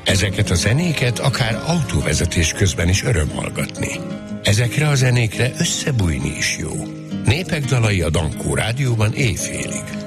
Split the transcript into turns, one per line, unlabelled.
Ezeket a zenéket akár autóvezetés közben is öröm hallgatni. Ezekre a zenékre összebújni is jó. Népek dalai a Dankó rádióban éjfélig.